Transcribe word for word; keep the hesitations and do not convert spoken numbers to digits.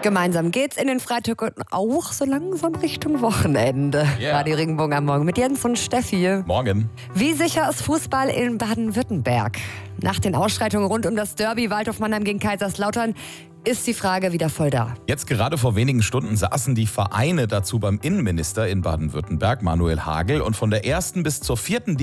Gemeinsam geht's in den Freitag und auch so langsam Richtung Wochenende. Yeah. Radio Regenbogen am Morgen mit Jens und Steffi. Morgen. Wie sicher ist Fußball in Baden-Württemberg? Nach den Ausschreitungen rund um das Derby Waldhof Mannheim gegen Kaiserslautern ist die Frage wieder voll da. Jetzt gerade vor wenigen Stunden saßen die Vereine dazu beim Innenminister in Baden-Württemberg, Manuel Hagel, und von der ersten bis zur vierten